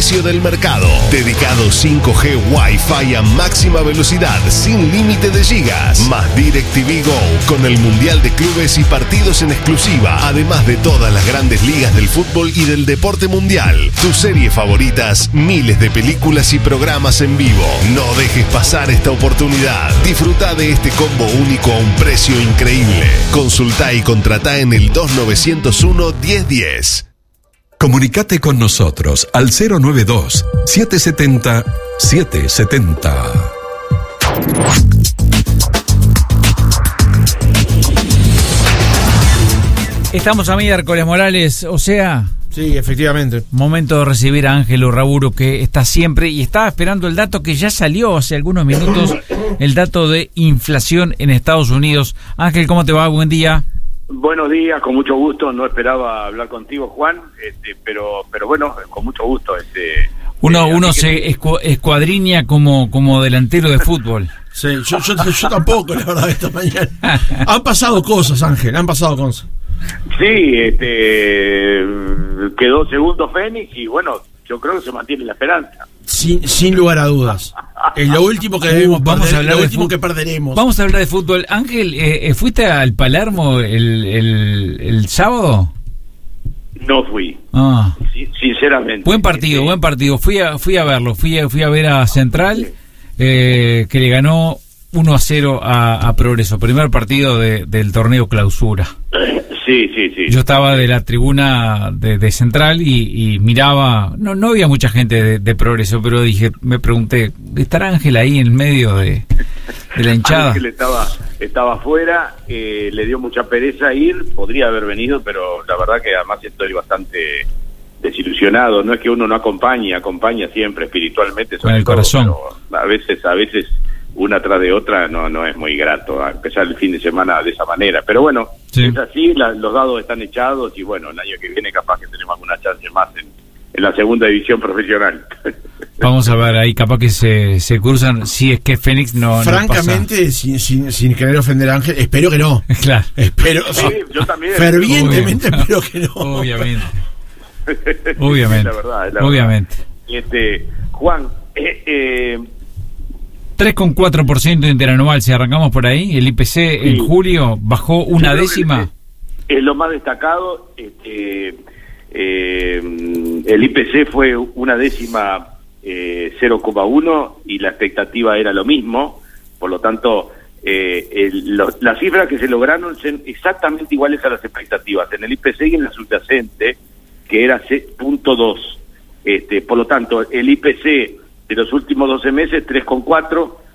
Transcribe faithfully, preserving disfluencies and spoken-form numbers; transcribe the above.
precio del mercado. Dedicado cinco G Wi-Fi a máxima velocidad, sin límite de gigas. Más DirecTV Go, con el Mundial de Clubes y partidos en exclusiva. Además de todas las grandes ligas del fútbol y del deporte mundial. Tus series favoritas, miles de películas y programas en vivo. No dejes pasar esta oportunidad. Disfruta de este combo único a un precio increíble. Consulta y contrata en el dos nueve cero uno, diez diez. Comunicate con nosotros al cero nueve dos, siete siete cero, siete siete cero. Estamos a miércoles, Morales, o sea... Sí, efectivamente. Momento de recibir a Ángel Urraburu, que está siempre, y estaba esperando el dato que ya salió hace algunos minutos, el dato de inflación en Estados Unidos. Ángel, ¿cómo te va? Buen día. Buenos días, con mucho gusto. No esperaba hablar contigo, Juan, este, pero pero bueno, con mucho gusto. Este, uno eh, uno se que... escu- escuadriña como, como delantero de fútbol. Sí, yo, yo, yo tampoco, la verdad, esta mañana. Han pasado cosas, Ángel, han pasado cosas. Sí, este, quedó segundo Fénix y bueno, yo creo que se mantiene la esperanza. Sin, sin lugar a dudas. Es lo último que debemos Uh, vamos perder, a hablar lo de último fut- que perderemos. Vamos a hablar de fútbol. Ángel, eh, ¿fuiste al Palermo el, el, el sábado? No fui, Ah. sin- sinceramente. Buen partido, Este, buen partido. Fui a, fui a verlo, fui a, fui a ver a Central, eh, que le ganó uno a cero a, a Progreso. Primer partido de, del torneo clausura. Sí, sí, sí. Yo estaba de la tribuna de, de Central y, y miraba, no no había mucha gente de, de Progreso, pero dije, me pregunté, ¿estará Ángel ahí en medio de, de la hinchada? Ángel estaba, estaba afuera, eh, le dio mucha pereza ir, podría haber venido, pero la verdad que además estoy bastante desilusionado. No es que uno no acompañe, acompaña siempre espiritualmente, sobre Con el todo, corazón. pero a veces, a veces una tras de otra no no es muy grato a empezar el fin de semana de esa manera, pero bueno, Sí. es así, la, los dados están echados y bueno, el año que viene capaz que tenemos alguna chance más en, en la segunda división profesional. Vamos a ver, ahí capaz que se, se cruzan, si es que Fénix no, no Francamente, sin, sin, sin querer ofender a Ángel, espero que no. pasa. Claro, Espero, Sí, yo también. fervientemente espero que no. obviamente, obviamente, La verdad, la obviamente. verdad. Este, Juan, eh, eh, tres coma cuatro por ciento interanual, si arrancamos por ahí, el I P C Sí. en julio bajó una yo creo que décima. Es, es lo más destacado. Este, eh, el I P C fue una décima, eh, cero coma uno, y la expectativa era lo mismo. Por lo tanto, eh, el, lo, las cifras que se lograron son exactamente iguales a las expectativas en el I P C y en la subyacente, que era cero punto dos. Este, por lo tanto, el I P C de los últimos doce meses, tres coma cuatro,